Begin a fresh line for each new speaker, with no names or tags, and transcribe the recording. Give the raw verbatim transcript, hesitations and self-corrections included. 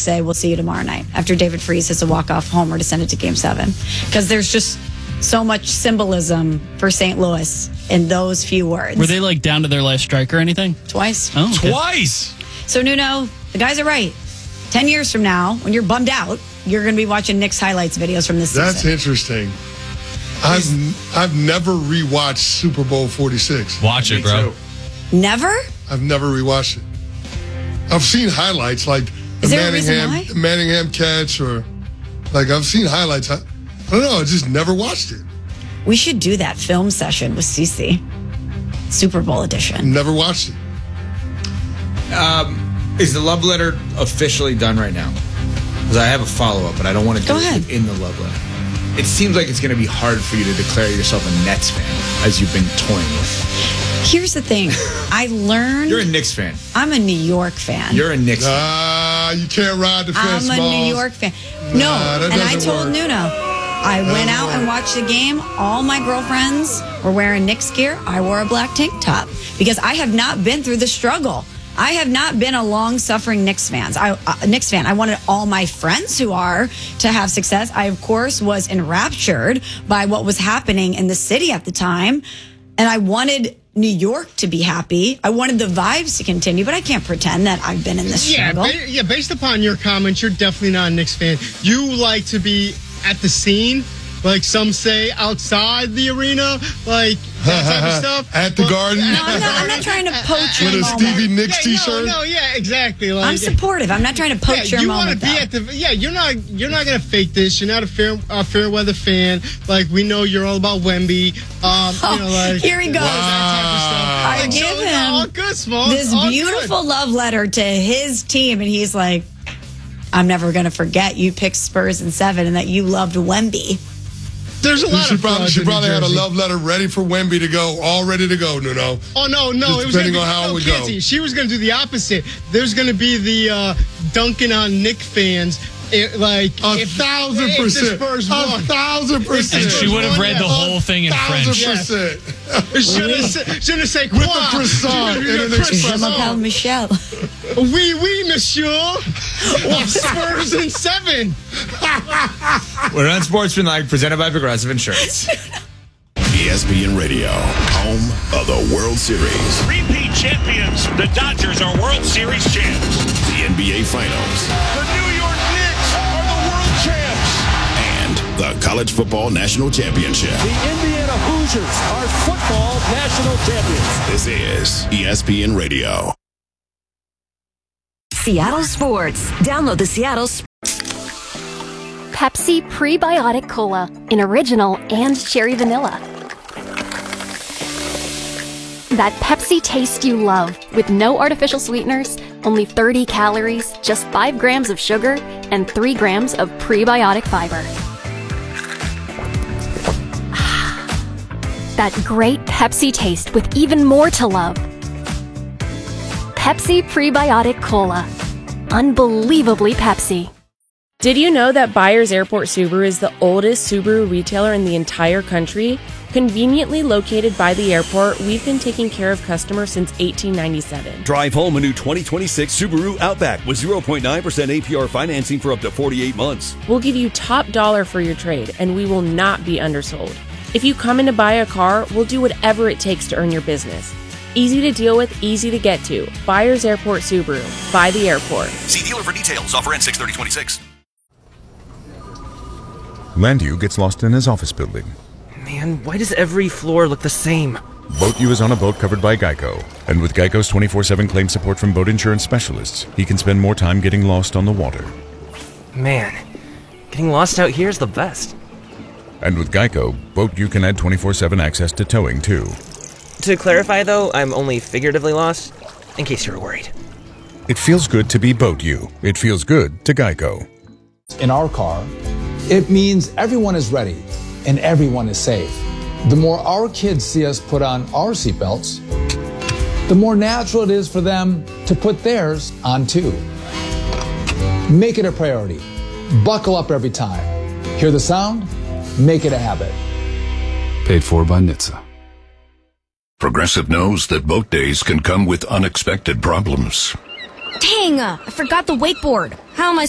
Knicks say, we'll see you tomorrow night, after David Freese hits a walk-off homer to send it to Game seven. Because there's just so much symbolism for Saint Louis in those few words.
Were they like down to their last strike or anything?
Twice.
Oh, okay.
Twice!
So, Nuno, the guys are right. Ten years from now, when you're bummed out, you're going to be watching Knicks highlights videos from this
That's
season.
That's interesting. I've I've never rewatched Super Bowl forty-six.
Watch it, bro.
Never?
I've never rewatched it. I've seen highlights like the
Is there a reason
Manningham,
why?
Manningham catch, or like I've seen highlights. I, I don't know. I just never watched it.
We should do that film session with Cece. Super Bowl edition.
Never watched it.
Um, is the love letter officially done right now? Because I have a follow-up, but I don't want to do
Go
it
ahead.
in the love letter. It seems like it's going to be hard for you to declare yourself a Nets fan, as you've been toying with.
Here's the thing. I learned...
You're a Knicks fan.
I'm a New York fan.
You're a Knicks fan.
Ah, you can't ride the fence,
I'm a
Smalls.
New York fan. No,
Nah, that
and I
doesn't
told
work.
Nuno, I went out and watched the game. All my girlfriends were wearing Knicks gear. I wore a black tank top because I have not been through the struggle. I have not been a long-suffering Knicks fans. I, uh, Knicks fan. I wanted all my friends who are to have success. I, of course, was enraptured by what was happening in the city at the time, and I wanted New York to be happy. I wanted the vibes to continue, but I can't pretend that I've been in this
Yeah,
struggle.
ba- yeah. Based upon your comments, you're definitely not a Knicks fan. You like to be at the scene, like some say, outside the arena, like that type of stuff.
At the
But-
Garden?
No, I'm not, I'm not trying to poach your
With a
moment.
Stevie Nicks
yeah,
t-shirt?
No, no, yeah, exactly. Like,
I'm supportive. I'm not trying to
yeah,
poach your
you want to
moment,
be
though.
at the. Yeah, you're not. You're not gonna fake this. You're not a fair, uh, fair weather fan. Like we know you're all about Wemby. Um,
Oh,
you know, like
here he goes.
that type of stuff.
I
Like,
give
so,
him
all good, Smalls.
this
all
beautiful
good.
love letter to his team, and he's like, I'm never going to forget you picked Spurs in seven and that you loved Wemby.
There's a lot
She
of
probably,
frauds
she
in New
probably had a
Jersey.
love letter ready for Wemby to go, all ready to go, Nuno.
Oh no, no!
Just
it was
depending
gonna
on
be,
how
no,
it would go.
Canty, she was going to do the opposite. There's going to be the uh, dunking on Knick fans. It, like
A
if,
thousand
if the
percent.
Spurs
A
won.
thousand percent.
And she would have read the whole thing in
thousand
French.
percent.
Je ne sais quoi.
With the croissant in an
Je
espresso.
m'appelle Michelle.
Oui, oui, monsieur. Spurs in seven.
We're Unsportsmanlike, presented by Progressive Insurance.
E S P N Radio, home of the World Series,
Repeat champions, the Dodgers are World Series champs.
the N B A Finals,
The New York Knicks are the world champs.
and the College Football National Championship.
The Indiana Hoosiers are football national champions.
This is E S P N Radio.
Seattle Sports. Download the Seattle Sports.
Pepsi Prebiotic Cola in original and cherry vanilla. That Pepsi taste you love with no artificial sweeteners, only thirty calories, just five grams of sugar, and three grams of prebiotic fiber. That great Pepsi taste with even more to love. Pepsi Prebiotic Cola. Unbelievably Pepsi.
Did you know that Byers Airport Subaru is the oldest Subaru retailer in the entire country? Conveniently located by the airport, we've been taking care of customers since eighteen ninety-seven.
Drive home a new twenty twenty-six Subaru Outback with zero point nine percent A P R financing for up to forty-eight months.
We'll give you top dollar for your trade, and we will not be undersold. If you come in to buy a car, we'll do whatever it takes to earn your business. Easy to deal with, easy to get to. Byers Airport Subaru. By the airport.
See dealer for details. Offer ends six thirty twenty-six.
Landu gets lost in his office building.
Man, why does every floor look the same?
BoatU is on a boat covered by Geico. And with Geico's twenty-four seven claim support from boat insurance specialists, he can spend more time getting lost on the water.
Man, getting lost out here is the best.
And with Geico, BoatU can add twenty-four seven access to towing, too.
To clarify, though, I'm only figuratively lost, in case you were worried.
It feels good to be BoatU. It feels good to Geico.
In our car, it means everyone is ready and everyone is safe. The more our kids see us put on our seatbelts, the more natural it is for them to put theirs on too. Make it a priority. Buckle up every time. Hear the sound? Make it a habit.
Paid for by N H T S A.
Progressive knows that boat days can come with unexpected problems.
Dang, I forgot the wakeboard. How am I